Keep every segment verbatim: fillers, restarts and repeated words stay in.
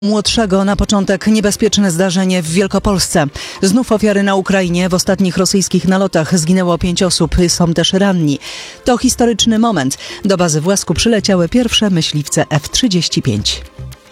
Młodszego na początek niebezpieczne zdarzenie w Wielkopolsce. Znów ofiary na Ukrainie. W ostatnich rosyjskich nalotach zginęło pięć osób, są też ranni. To historyczny moment. Do bazy Własku przyleciały pierwsze myśliwce F trzydzieści pięć.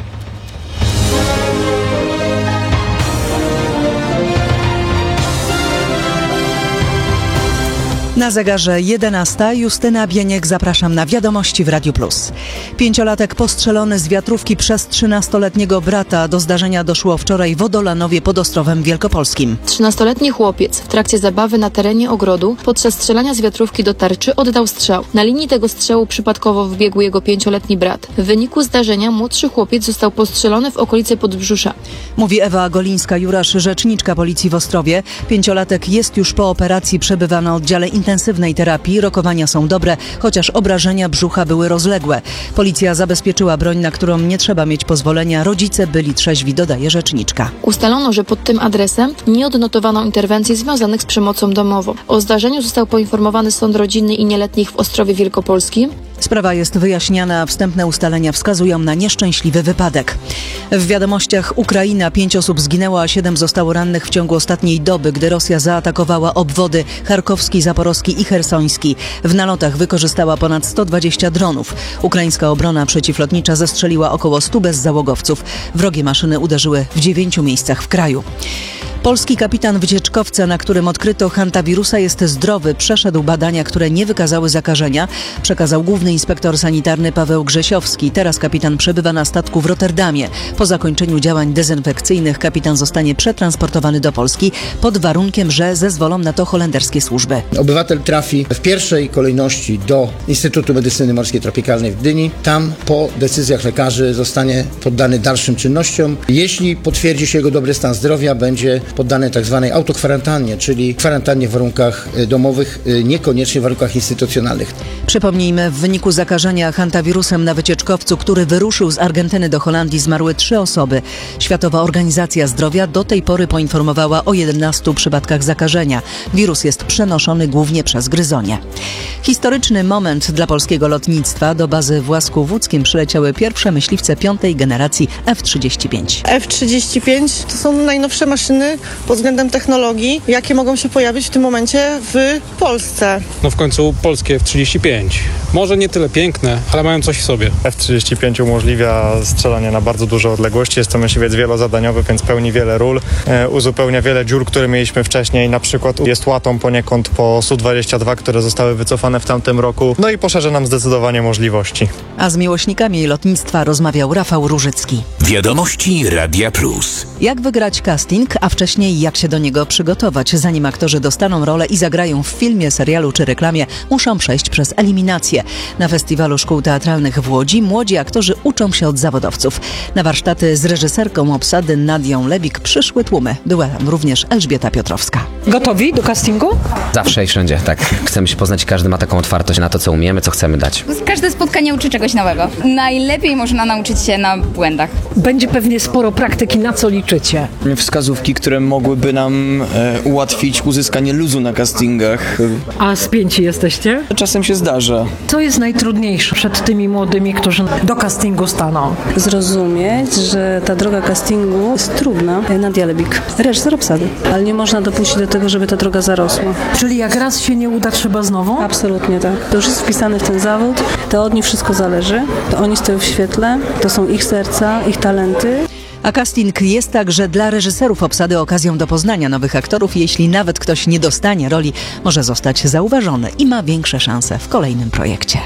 Na zegarze jedenasta. Justyna Bieniek, zapraszam na Wiadomości w Radiu Plus. Pięciolatek postrzelony z wiatrówki przez trzynastoletniego brata. Do zdarzenia doszło wczoraj w Odolanowie pod Ostrowem Wielkopolskim. trzynastoletni chłopiec w trakcie zabawy na terenie ogrodu podczas strzelania z wiatrówki do tarczy oddał strzał. Na linii tego strzału przypadkowo wbiegł jego pięcioletni brat. W wyniku zdarzenia młodszy chłopiec został postrzelony w okolicy Podbrzusza. Mówi Ewa Golińska-Jurasz, rzeczniczka policji w Ostrowie. Pięciolatek jest już po operacji, przebywa na oddziale intensywnej terapii. Rokowania są dobre, chociaż obrażenia brzucha były rozległe. Policja zabezpieczyła broń, na którą nie trzeba mieć pozwolenia. Rodzice byli trzeźwi, dodaje rzeczniczka. Ustalono, że pod tym adresem nie odnotowano interwencji związanych z przemocą domową. O zdarzeniu został poinformowany Sąd Rodzinny i Nieletnich w Ostrowie Wielkopolskim. Sprawa jest wyjaśniana, a wstępne ustalenia wskazują na nieszczęśliwy wypadek. W wiadomościach Ukraina. Pięć osób zginęło, a siedem zostało rannych w ciągu ostatniej doby, gdy Rosja zaatakowała obwody charkowski, zaporowski i chersoński. W nalotach wykorzystała ponad sto dwadzieścia dronów. Ukraińska obrona przeciwlotnicza zestrzeliła około stu bezzałogowców. Wrogie maszyny uderzyły w dziewięciu miejscach w kraju. Polski kapitan wycieczkowca, na którym odkryto hantawirusa, jest zdrowy. Przeszedł badania, które nie wykazały zakażenia, przekazał główny inspektor sanitarny Paweł Grzesiowski. Teraz kapitan przebywa na statku w Rotterdamie. Po zakończeniu działań dezynfekcyjnych kapitan zostanie przetransportowany do Polski pod warunkiem, że zezwolą na to holenderskie służby. Obywatel trafi w pierwszej kolejności do Instytutu Medycyny Morskiej Tropikalnej w Gdyni. Tam po decyzjach lekarzy zostanie poddany dalszym czynnościom. Jeśli potwierdzi się jego dobry stan zdrowia, będzie poddany tak zwanej autokwarantannie, czyli kwarantannie w warunkach domowych, niekoniecznie w warunkach instytucjonalnych. Przypomnijmy, w wyniku zakażenia hantawirusem na wycieczkowcu, który wyruszył z Argentyny do Holandii, zmarły trzy osoby. Światowa Organizacja Zdrowia do tej pory poinformowała o jedenastu przypadkach zakażenia. Wirus jest przenoszony głównie przez gryzonie. Historyczny moment dla polskiego lotnictwa. Do bazy w Własku Łódzkim przyleciały pierwsze myśliwce piątej generacji F trzydzieści pięć. F trzydzieści pięć to są najnowsze maszyny pod względem technologii, jakie mogą się pojawić w tym momencie w Polsce. No w końcu polskie F trzydzieści pięć. Może nie tyle piękne, ale mają coś w sobie. F trzydzieści pięć umożliwia strzelanie na bardzo duże odległości. Jest to myśliwiec wielozadaniowy, więc pełni wiele ról. E, uzupełnia wiele dziur, które mieliśmy wcześniej. Na przykład jest łatą poniekąd po S U dwadzieścia dwa, które zostały wycofane w tamtym roku. No i poszerza nam zdecydowanie możliwości. A z miłośnikami lotnictwa rozmawiał Rafał Różycki. Wiadomości Radia Plus. Jak wygrać casting, a wcześniej jak się do niego przygotować? Zanim aktorzy dostaną rolę i zagrają w filmie, serialu czy reklamie, muszą przejść przez eliminację. Na Festiwalu Szkół Teatralnych w Łodzi młodzi aktorzy uczą się od zawodowców. Na warsztaty z reżyserką obsady Nadią Lebik przyszły tłumy. Była tam również Elżbieta Piotrowska. Gotowi do castingu? Zawsze i wszędzie, tak. Chcemy się poznać, każdy ma taką otwartość na to, co umiemy, co chcemy dać. Każde spotkanie uczy czegoś nowego. Najlepiej można nauczyć się na błędach. Będzie pewnie sporo praktyki, na co liczycie? Wskazówki, które mogłyby nam e, ułatwić uzyskanie luzu na castingach. A spięci jesteście? Czasem się zdarza. Co jest najtrudniejsze przed tymi młodymi, którzy do castingu staną? Zrozumieć, że ta droga castingu jest trudna. Nadia Lebik, reżyser obsady, ale nie można dopuścić do tego, żeby ta droga zarosła. Czyli jak raz się nie uda, trzeba znowu? Absolutnie tak. To już jest wpisane w ten zawód, to od nich wszystko zależy, to oni stoją w świetle, to są ich serca, ich talenty. A casting jest także dla reżyserów obsady okazją do poznania nowych aktorów. Jeśli nawet ktoś nie dostanie roli, może zostać zauważony i ma większe szanse w kolejnym projekcie.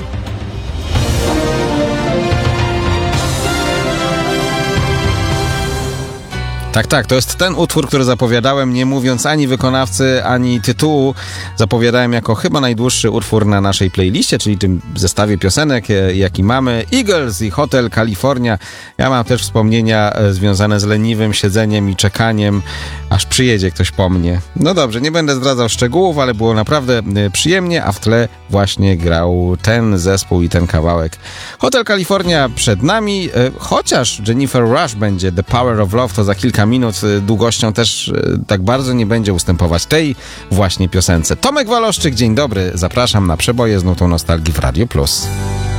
Tak, tak, to jest ten utwór, który zapowiadałem, nie mówiąc ani wykonawcy, ani tytułu. Zapowiadałem jako chyba najdłuższy utwór na naszej playliście, czyli tym zestawie piosenek, jaki mamy. Eagles i Hotel California. Ja mam też wspomnienia związane z leniwym siedzeniem i czekaniem, aż przyjedzie ktoś po mnie. No dobrze, nie będę zdradzał szczegółów, ale było naprawdę przyjemnie, a w tle właśnie grał ten zespół i ten kawałek. Hotel California przed nami, chociaż Jennifer Rush będzie The Power of Love, to za kilka minut długością też tak bardzo nie będzie ustępować tej właśnie piosence. Tomek Waloszczyk, dzień dobry, zapraszam na przeboje z nutą nostalgii w Radio Plus.